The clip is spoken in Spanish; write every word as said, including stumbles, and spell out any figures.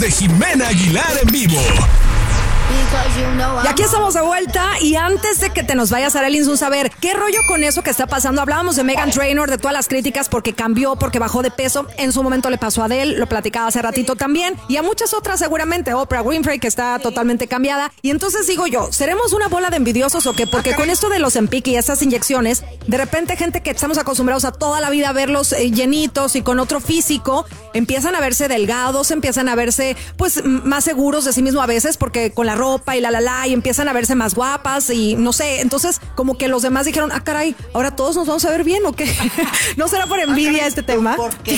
de Jimena Aguilar en vivo. Y aquí estamos de vuelta, y antes de que te nos vayas, Arely, un saber qué rollo con eso que está pasando. Hablábamos de Meghan Trainor, de todas las críticas porque cambió, porque bajó de peso. En su momento le pasó a Adele, lo platicaba hace ratito también, y a muchas otras seguramente. Oprah Winfrey, que está totalmente cambiada. Y entonces digo yo, ¿seremos una bola de envidiosos o qué? Porque con esto de los Empic y estas inyecciones, de repente gente que estamos acostumbrados a toda la vida a verlos eh, llenitos y con otro físico, empiezan a verse delgados, empiezan a verse pues más seguros de sí mismo a veces, porque con la ropa y la la la y empiezan a verse más guapas y no sé, entonces como que los demás dijeron, ah caray, ahora todos nos vamos a ver bien o qué. ¿No será por envidia ah, este tema? ¿Por qué?